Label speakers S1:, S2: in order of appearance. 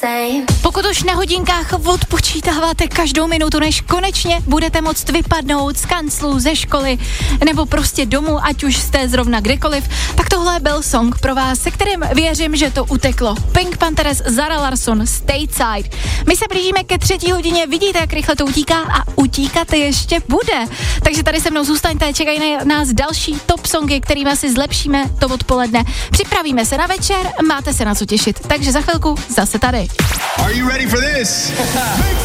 S1: Pokud už na hodinkách odpočítáváte každou minutu, než konečně budete moct vypadnout z kanclu, ze školy nebo prostě domů, ať už jste zrovna kdekoliv, tak tohle byl song pro vás, se kterým věřím, že to uteklo. Pink Panthers, Zara Larsson, Stateside. My se blížíme ke 3:00, vidíte, jak rychle to utíká a utíkat ještě bude. Takže tady se mnou zůstaňte, čekají na nás další top songy, kterými si zlepšíme to odpoledne. Připravíme se na večer, máte se na co těšit. Takže za chvilku zase tady.
S2: Are you ready for this?